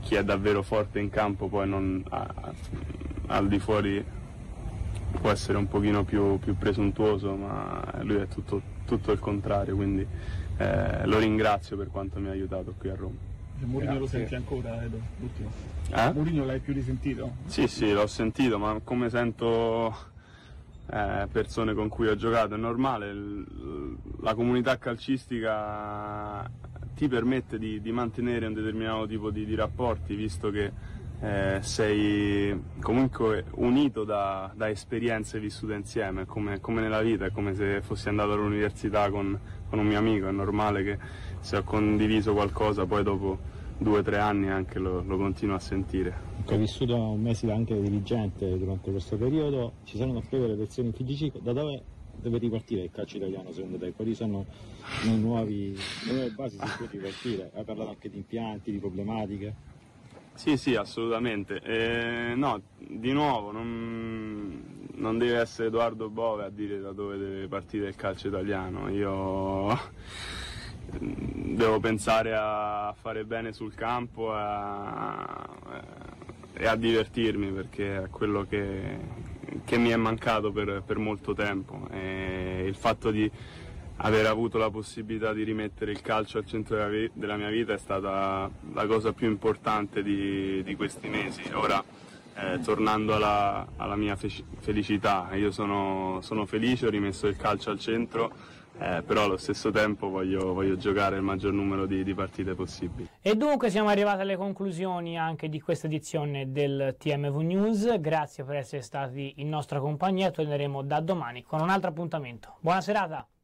chi è davvero forte in campo poi al di fuori può essere un pochino più presuntuoso, ma lui è tutto il contrario, quindi lo ringrazio per quanto mi ha aiutato qui a Roma. Mourinho lo senti ancora, Edo? L'ultimo. Mourinho l'hai più risentito? Sì, l'ho sentito, ma come sento persone con cui ho giocato, è normale, la comunità calcistica ti permette di mantenere un determinato tipo di rapporti, visto che sei comunque unito da esperienze vissute insieme, come nella vita, è come se fossi andato all'università con un mio amico, è normale che se ho condiviso qualcosa poi dopo 2 o 3 anni anche lo continuo a sentire. Hai vissuto un mese anche da dirigente durante questo periodo, ci saranno più le lezioni in FIGC, da dove deve ripartire il calcio italiano secondo te? Quali sono le nuove basi su cui ripartire? Hai parlato anche di impianti, di problematiche? Sì, assolutamente. No, di nuovo, non deve essere Edoardo Bove a dire da dove deve partire il calcio italiano. Io devo pensare a fare bene sul campo e a divertirmi, perché è quello che mi è mancato per molto tempo. E il fatto di aver avuto la possibilità di rimettere il calcio al centro della mia vita è stata la cosa più importante di questi mesi. Ora, tornando alla mia felicità, io sono felice, ho rimesso il calcio al centro, però allo stesso tempo voglio giocare il maggior numero di partite possibili. E dunque siamo arrivati alle conclusioni anche di questa edizione del TMV News. Grazie per essere stati in nostra compagnia, torneremo da domani con un altro appuntamento. Buona serata!